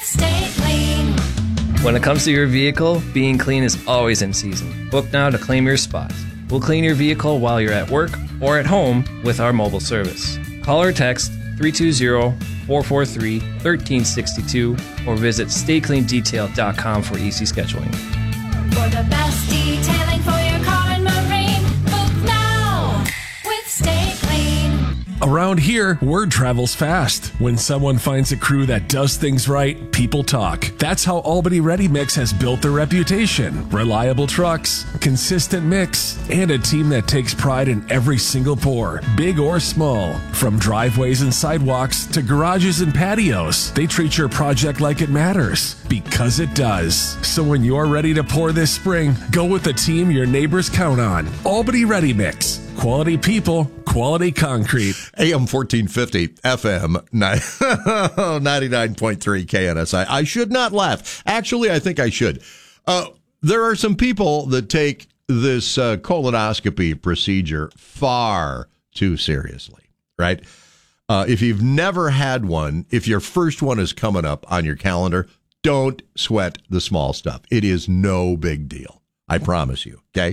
Stay Clean. When it comes to your vehicle, being clean is always in season. Book now to claim your spot. We'll clean your vehicle while you're at work or at home with our mobile service. Call or text 320-443-1362 or visit staycleandetail.com for easy scheduling. For the best detailing for your car and marine, book now with Stay Clean. Around here, word travels fast. When someone finds a crew that does things right, people talk. That's how Albany Ready Mix has built their reputation. Reliable trucks, consistent mix, and a team that takes pride in every single pour, big or small. From driveways and sidewalks to garages and patios, they treat your project like it matters, because it does. So when you're ready to pour this spring, go with the team your neighbors count on. Albany Ready Mix. Quality people, quality concrete. AM 1450, FM 99.3 KNSI. I should not laugh. Actually, I think I should. There are some people that take this colonoscopy procedure far too seriously, right? If you've never had one, if your first one is coming up on your calendar, don't sweat the small stuff. It is no big deal. I promise you, okay?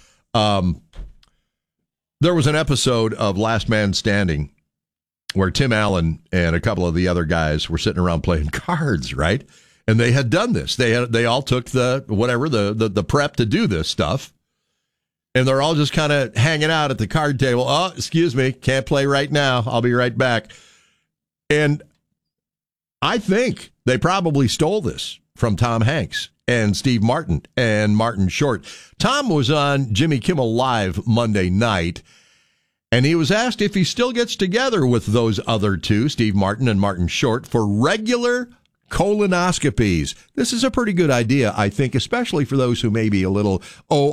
There was an episode of Last Man Standing where Tim Allen and a couple of the other guys were sitting around playing cards, right? And they had done this. They all took the prep to do this stuff. And they're all just kind of hanging out at the card table. Oh, excuse me, can't play right now. I'll be right back. And I think they probably stole this from Tom Hanks and Steve Martin and Martin Short. Tom was on Jimmy Kimmel Live Monday night, and he was asked if he still gets together with those other two, Steve Martin and Martin Short, for regular colonoscopies. This is a pretty good idea, I think, especially for those who may be a little,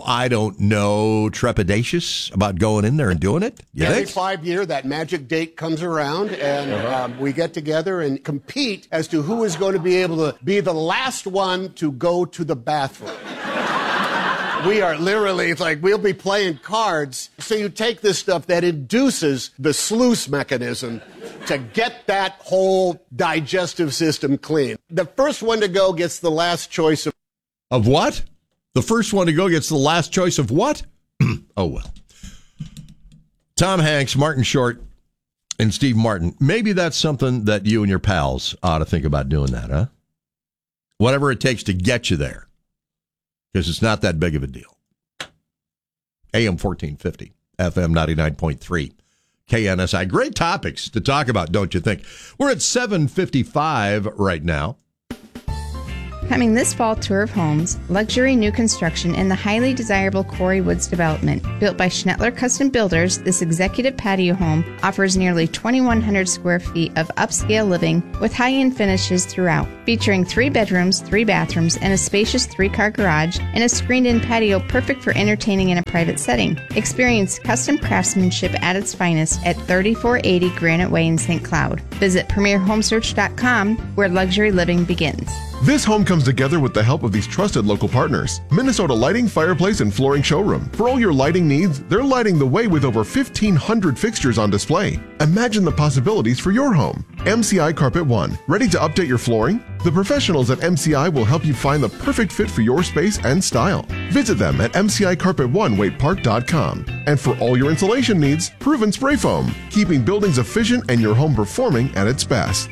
trepidatious about going in there and doing it. Every 5 years, that magic date comes around, and we get together and compete as to who is going to be able to be the last one to go to the bathroom. We are literally, it's like we'll be playing cards. So you take this stuff that induces the sluice mechanism to get that whole digestive system clean. The first one to go gets the last choice of... Of what? The first one to go gets the last choice of what? Oh, well. Tom Hanks, Martin Short, and Steve Martin. Maybe that's something that you and your pals ought to think about doing that, huh? Whatever it takes to get you there. Because it's not that big of a deal. AM 1450, FM 99.3, KNSI. Great topics to talk about, don't you think? We're at 7:55 right now. Coming this fall, Tour of Homes, luxury new construction in the highly desirable Quarry Woods development. Built by Schnettler Custom Builders, this executive patio home offers nearly 2,100 square feet of upscale living with high-end finishes throughout. Featuring 3 bedrooms, 3 bathrooms, and a spacious 3-car garage, and a screened-in patio perfect for entertaining in a private setting. Experience custom craftsmanship at its finest at 3480 Granite Way in St. Cloud. Visit PremierHomesearch.com, where luxury living begins. This home comes together with the help of these trusted local partners. Minnesota Lighting, Fireplace, and Flooring Showroom. For all your lighting needs, they're lighting the way with over 1,500 fixtures on display. Imagine the possibilities for your home. MCI Carpet One. Ready to update your flooring? The professionals at MCI will help you find the perfect fit for your space and style. Visit them at MCICarpet1WaitePark.com. And for all your insulation needs, Proven Spray Foam. Keeping buildings efficient and your home performing at its best.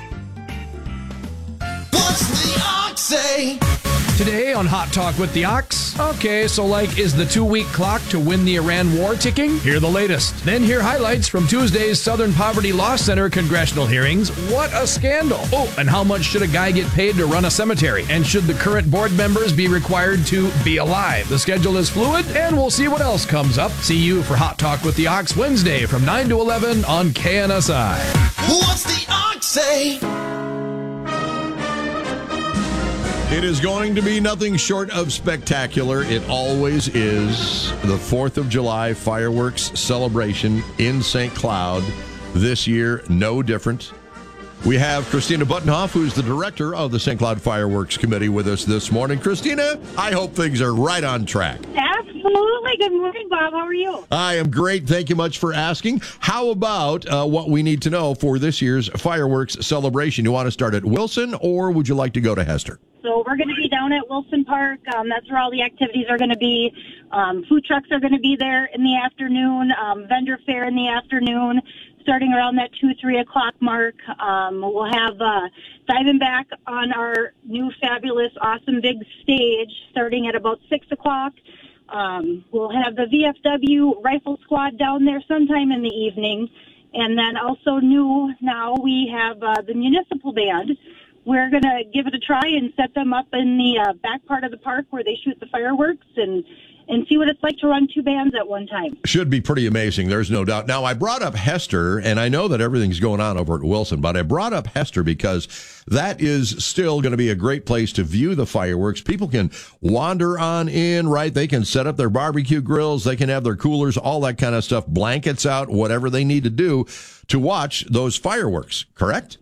Say. Today on Hot Talk with the Ox. Okay, so is the 2-week clock to win the Iran war ticking? Hear the latest. Then hear highlights from Tuesday's Southern Poverty Law Center congressional hearings. What a scandal. Oh, and how much should a guy get paid to run a cemetery? And should the current board members be required to be alive? The schedule is fluid, and we'll see what else comes up. See you for Hot Talk with the Ox Wednesday from 9 to 11 on KNSI. What's the Ox say? It is going to be nothing short of spectacular. It always is. The 4th of July fireworks celebration in St. Cloud. This year, no different. We have Christina Buttenhoff, who's the director of the St. Cloud Fireworks Committee, with us this morning. Christina, I hope things are right on track. Absolutely. Absolutely. Good morning, Bob. How are you? I am great. Thank you much for asking. How about what we need to know for this year's fireworks celebration? You want to start at Wilson, or would you like to go to Hester? So we're going to be down at Wilson Park. That's where all the activities are going to be. Food trucks are going to be there in the afternoon, vendor fair in the afternoon, starting around that 2-3 o'clock mark. We'll have Diamondback on our new fabulous, awesome big stage starting at about 6 o'clock. We'll have the VFW Rifle Squad down there sometime in the evening. And then also new now, we have the Municipal Band. We're going to give it a try and set them up in the back part of the park where they shoot the fireworks and see what it's like to run two bands at one time. Should be pretty amazing, there's no doubt. Now, I brought up Hester, and I know that everything's going on over at Wilson, but I brought up Hester because that is still going to be a great place to view the fireworks. People can wander on in, right? They can set up their barbecue grills, they can have their coolers, all that kind of stuff, blankets out, whatever they need to do to watch those fireworks, correct?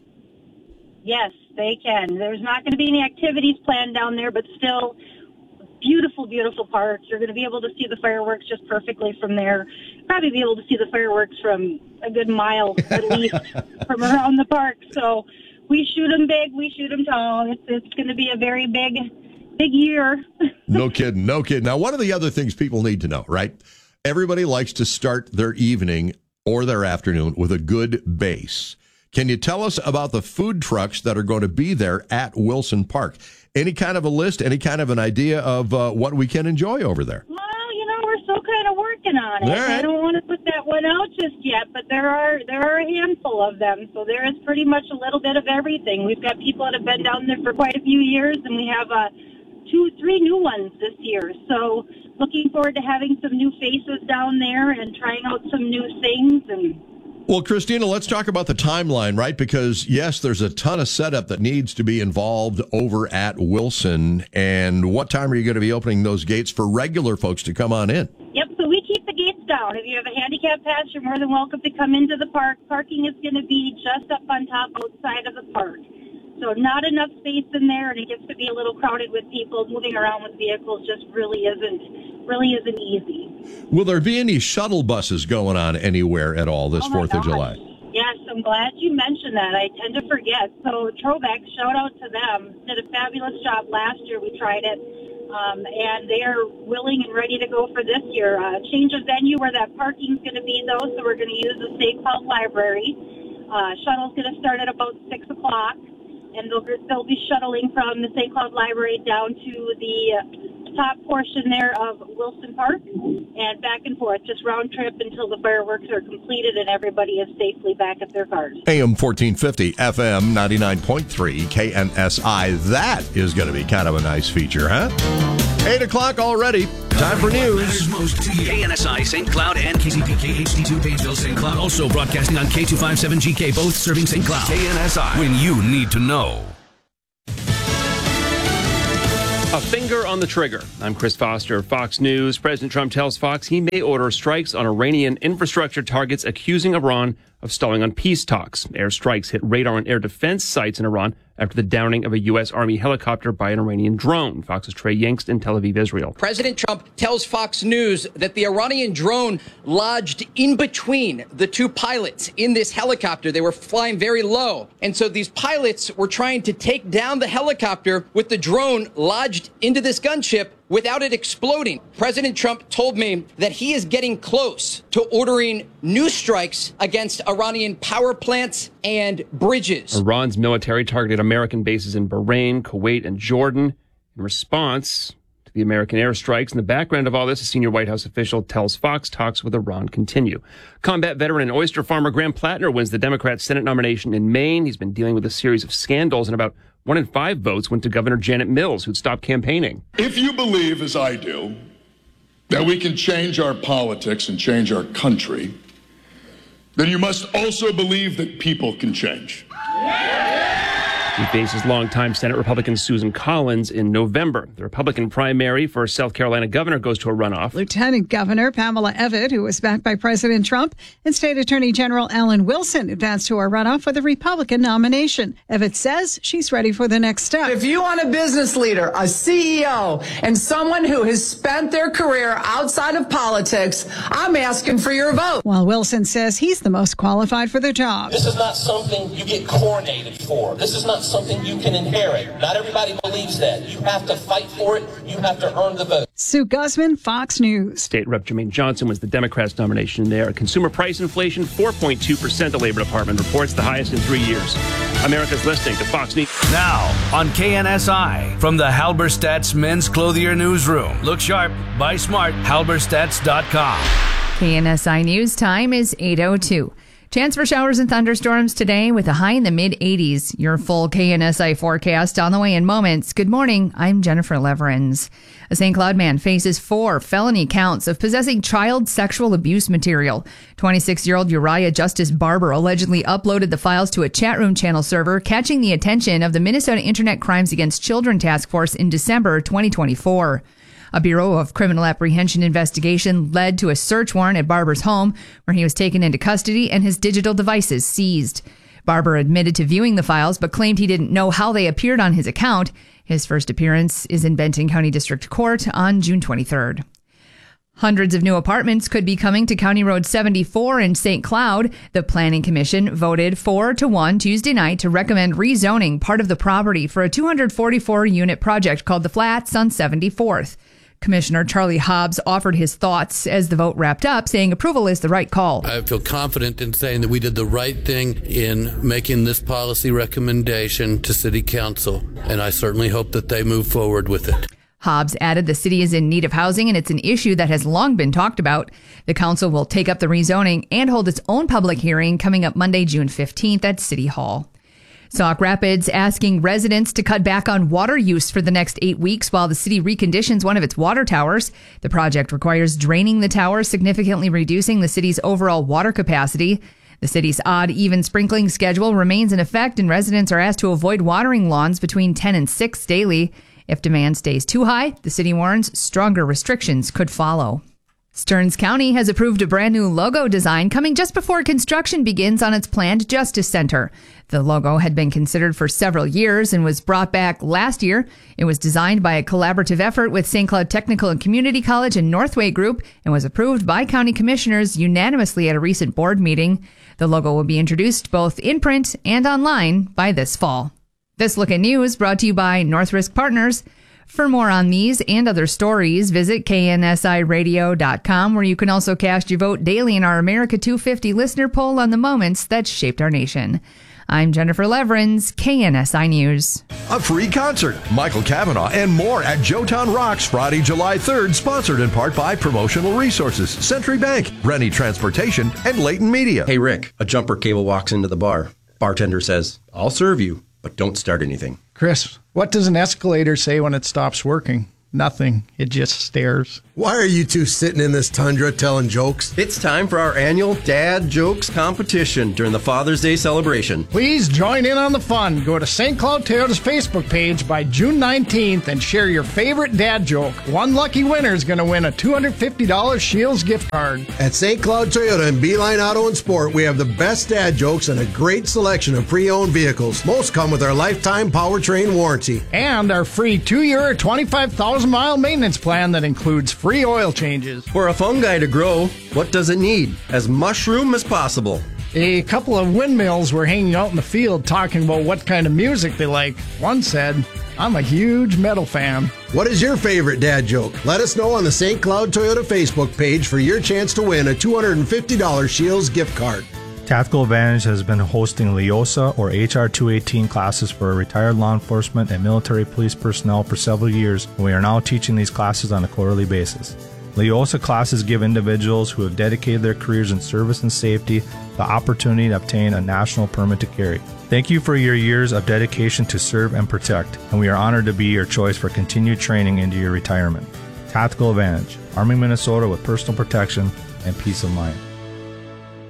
Yes, they can. There's not going to be any activities planned down there, but still beautiful, beautiful park. You're going to be able to see the fireworks just perfectly from there. Probably be able to see the fireworks from a good mile at least from around the park. So we shoot them big, we shoot them tall. It's going to be a very big year. No kidding, no kidding. Now, one of the other things people need to know, right? Everybody likes to start their evening or their afternoon with a good base. Can you tell us about the food trucks that are going to be there at Wilson Park? Any kind of a list, any kind of an idea of what we can enjoy over there? Well, we're still kind of working on it. All right. I don't want to put that one out just yet, but there are a handful of them. So there is pretty much a little bit of everything. We've got people that have been down there for quite a few years, and we have 2-3 new ones this year. So looking forward to having some new faces down there and trying out some new things. Well, Christina, let's talk about the timeline, right? Because, yes, there's a ton of setup that needs to be involved over at Wilson. And what time are you going to be opening those gates for regular folks to come on in? Yep, so we keep the gates down. If you have a handicap pass, you're more than welcome to come into the park. Parking is going to be just up on top outside of the park. So not enough space in there, and it gets to be a little crowded with people. Moving around with vehicles just really isn't easy. Will there be any shuttle buses going on anywhere at all this 4th of July? Yes, I'm glad you mentioned that. I tend to forget. So Trobeck, shout out to them. Did a fabulous job last year. We tried it. And they are willing and ready to go for this year. Change of venue where that parking's going to be, though, so we're going to use the St. Cloud Library. Shuttle's going to start at about 6 o'clock. And they'll be shuttling from the St. Cloud Library down to the top portion there of Wilson Park and back and forth, just round trip until the fireworks are completed and everybody is safely back at their cars. AM 1450, FM 99.3, KNSI. That is going to be kind of a nice feature, huh? 8 o'clock already. Time for news. Most to you. KNSI St. Cloud and KCPK HD2 Painesville St. Cloud. Also broadcasting on K257GK, both serving St. Cloud. KNSI, when you need to know. A finger on the trigger. I'm Chris Foster, Fox News. President Trump tells Fox he may order strikes on Iranian infrastructure targets, accusing Iran of stalling on peace talks. Airstrikes hit radar and air defense sites in Iran after the downing of a U.S. Army helicopter by an Iranian drone. Fox's Trey Yangst in Tel Aviv, Israel. President Trump tells Fox News that the Iranian drone lodged in between the two pilots in this helicopter. They were flying very low. And so these pilots were trying to take down the helicopter with the drone lodged into this gunship without it exploding. President Trump told me that he is getting close to ordering new strikes against Iranian power plants and bridges. Iran's military targeted American bases in Bahrain, Kuwait, and Jordan in response to the American airstrikes. In the background of all this, a senior White House official tells Fox talks with Iran continue. Combat veteran and oyster farmer Graham Plattner wins the Democrat Senate nomination in Maine. He's been dealing with a series of scandals, and about 1 in 5 votes went to Governor Janet Mills, who'd stopped campaigning. If you believe, as I do, that we can change our politics and change our country, then you must also believe that people can change. He faces longtime Senate Republican Susan Collins in November. The Republican primary for South Carolina governor goes to a runoff. Lieutenant Governor Pamela Evitt, who was backed by President Trump, and State Attorney General Alan Wilson advanced to a runoff for the Republican nomination. Evitt says she's ready for the next step. If you want a business leader, a CEO, and someone who has spent their career outside of politics, I'm asking for your vote. While Wilson says he's the most qualified for the job. This is not something you get coronated for. This is not something you can inherit. Not everybody believes that. You have to fight for it. You have to earn the vote. Sue Guzman, Fox News. State Rep Jermaine Johnson was the Democrats' nomination there. Consumer price inflation, 4.2%, the Labor Department reports, the highest in 3 years. America's listening to Fox News. Now on KNSI, from the Halberstadt's Men's Clothier Newsroom. Look sharp, buy smart, halberstadt.com. KNSI News time is 8:02. Chance for showers and thunderstorms today with a high in the mid-80s. Your full KNSI forecast on the way in moments. Good morning. I'm Jennifer Leverins. A St. Cloud man faces 4 felony counts of possessing child sexual abuse material. 26-year-old Uriah Justice Barber allegedly uploaded the files to a chat room channel server, catching the attention of the Minnesota Internet Crimes Against Children Task Force in December 2024. A Bureau of Criminal Apprehension investigation led to a search warrant at Barber's home, where he was taken into custody and his digital devices seized. Barber admitted to viewing the files, but claimed he didn't know how they appeared on his account. His first appearance is in Benton County District Court on June 23rd. Hundreds of new apartments could be coming to County Road 74 in St. Cloud. The Planning Commission voted 4-1 Tuesday night to recommend rezoning part of the property for a 244-unit project called The Flats on 74th. Commissioner Charlie Hobbs offered his thoughts as the vote wrapped up, saying approval is the right call. I feel confident in saying that we did the right thing in making this policy recommendation to City Council, and I certainly hope that they move forward with it. Hobbs added the city is in need of housing, and it's an issue that has long been talked about. The council will take up the rezoning and hold its own public hearing coming up Monday, June 15th at City Hall. Sauk Rapids asking residents to cut back on water use for the next 8 weeks while the city reconditions one of its water towers. The project requires draining the tower, significantly reducing the city's overall water capacity. The city's odd, even sprinkling schedule remains in effect, and residents are asked to avoid watering lawns between 10 and 6 daily. If demand stays too high, the city warns stronger restrictions could follow. Stearns County has approved a brand new logo design coming just before construction begins on its planned Justice Center. The logo had been considered for several years and was brought back last year. It was designed by a collaborative effort with St. Cloud Technical and Community College and Northway Group and was approved by county commissioners unanimously at a recent board meeting. The logo will be introduced both in print and online by this fall. This Look at News brought to you by North Risk Partners. For more on these and other stories, visit KNSIRadio.com, where you can also cast your vote daily in our America 250 listener poll on the moments that shaped our nation. I'm Jennifer Leverins, KNSI News. A free concert, Michael Cavanaugh, and more at Joetown Rocks Friday, July 3rd, sponsored in part by Promotional Resources, Century Bank, Rennie Transportation, and Leighton Media. Hey, Rick, a jumper cable walks into the bar. Bartender says, "I'll serve you, but don't start anything." Chris, what does an escalator say when it stops working? Nothing. It just stares. Why are you two sitting in this tundra telling jokes? It's time for our annual Dad Jokes competition during the Father's Day celebration. Please join in on the fun. Go to St. Cloud Toyota's Facebook page by June 19th and share your favorite dad joke. One lucky winner is going to win a $250 Shields gift card. At St. Cloud Toyota and Beeline Auto and Sport, we have the best dad jokes and a great selection of pre-owned vehicles. Most come with our lifetime powertrain warranty. And our free 2-year, 25,000-mile maintenance plan that includes free oil changes. For a fungi to grow, what does it need? As mushroom as possible. A couple of windmills were hanging out in the field talking about what kind of music they like. One said, "I'm a huge metal fan." What is your favorite dad joke? Let us know on the St. Cloud Toyota Facebook page for your chance to win a $250 Shields gift card. Tactical Advantage has been hosting LEOSA or HR 218 classes for retired law enforcement and military police personnel for several years, and we are now teaching these classes on a quarterly basis. LEOSA classes give individuals who have dedicated their careers in service and safety the opportunity to obtain a national permit to carry. Thank you for your years of dedication to serve and protect, and we are honored to be your choice for continued training into your retirement. Tactical Advantage, arming Minnesota with personal protection and peace of mind.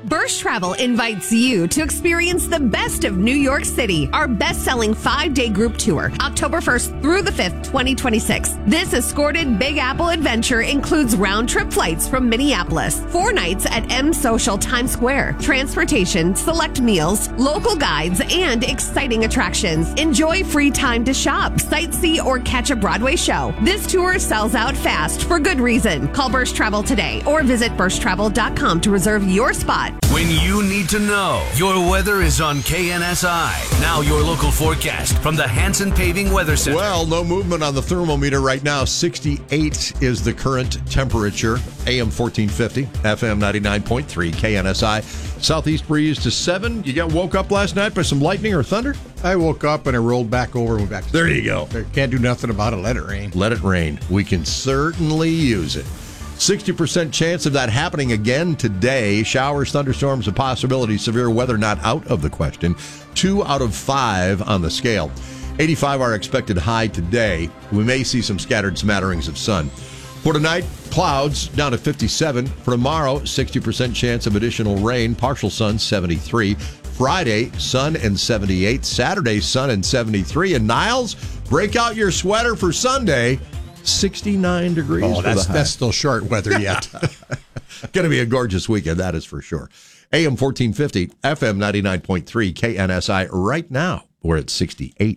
Bursch Travel invites you to experience the best of New York City, our best-selling 5-day group tour, October 1st through the 5th, 2026. This escorted Big Apple adventure includes round-trip flights from Minneapolis, 4 nights at M Social Times Square, transportation, select meals, local guides, and exciting attractions. Enjoy free time to shop, sightsee, or catch a Broadway show. This tour sells out fast for good reason. Call Bursch Travel today or visit burschtravel.com to reserve your spot. When you need to know, your weather is on KNSI. Now your local forecast from the Hanson Paving Weather Center. Well, no movement on the thermometer right now. 68 is the current temperature. AM 1450, FM 99.3, KNSI. Southeast breeze to 7. You woke up last night by some lightning or thunder? I woke up and I rolled back over and went back to There sleep. you go. Can't do nothing about it. Let it rain. Let it rain. We can certainly use it. 60% chance of that happening again today. Showers, thunderstorms, a possibility. Severe weather not out of the question. 2 out of 5 on the scale. 85 our expected high today. We may see some scattered smatterings of sun. For tonight, clouds down to 57. For tomorrow, 60% chance of additional rain. Partial sun, 73. Friday, sun and 78. Saturday, sun and 73. And Niles, break out your sweater for Sunday. 69 degrees. Oh, that's still short weather yet. Going to be a gorgeous weekend, that is for sure. AM 1450, FM 99.3, KNSI. Right now, we're at 68.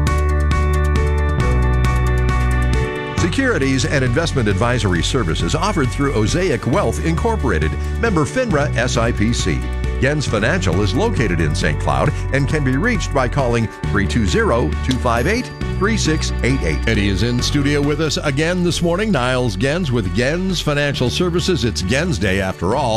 Securities and investment advisory services offered through Osaic Wealth Incorporated, member FINRA SIPC. Gens Financial is located in St. Cloud and can be reached by calling 320-258-3688. And he is in studio with us again this morning, Niles Gens with Gens Financial Services. It's Gens Day after all.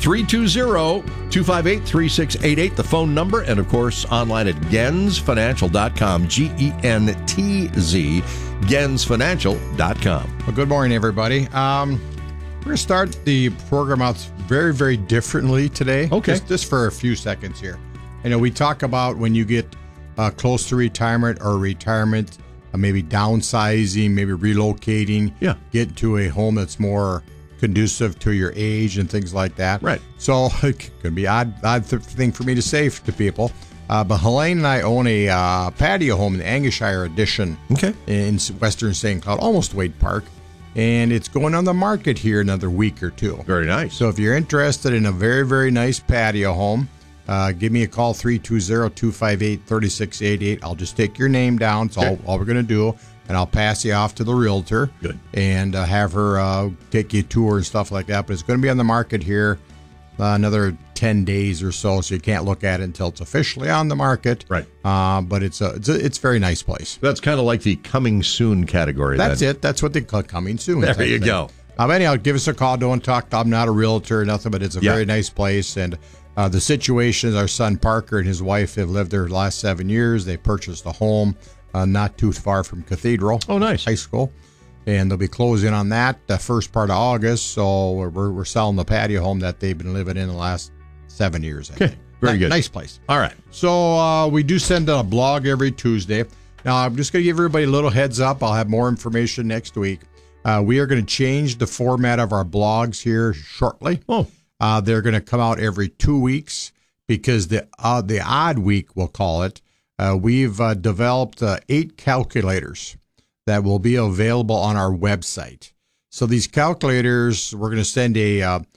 320-258-3688, the phone number, and of course online at gensfinancial.com, GENTZ, gensfinancial.com. Well, good morning, everybody. We're going to start the program out very, very differently today. Okay. Just for a few seconds here. I know we talk about when you get close to retirement or retirement, maybe downsizing, maybe relocating. Yeah. Get to a home that's more conducive to your age and things like that. Right. So it could be odd thing for me to say to people. But Helene and I own a patio home in the Angleshire Addition in Western St. Cloud, almost Wade Park. And it's going on the market here another week or two. Very nice. So if you're interested in a very, very nice patio home, give me a call, 320-258-3688. I'll just take your name down. It's all we're going to do. And I'll pass you off to the realtor. Good. And have her take you a tour and stuff like that. But it's going to be on the market here another 10 days or so you can't look at it until it's officially on the market. Right. But it's a very nice place. That's kind of like the coming soon category. That's it. That's what they call coming soon. There you go. But anyhow, give us a call. Don't talk. I'm not a realtor or nothing, but it's a very nice place. And the situation is our son Parker and his wife have lived there the last 7 years. They purchased a home not too far from Cathedral. Oh, nice. High school. And they'll be closing on that the first part of August. So we're selling the patio home that they've been living in the last 7 years. I think. Very good. Nice place. All right. So we do send a blog every Tuesday. Now, I'm just going to give everybody a little heads up. I'll have more information next week. We are going to change the format of our blogs here shortly. Oh. They're going to come out every 2 weeks because the odd week, we'll call it, we've developed 8 calculators that will be available on our website. So these calculators, we're going to send a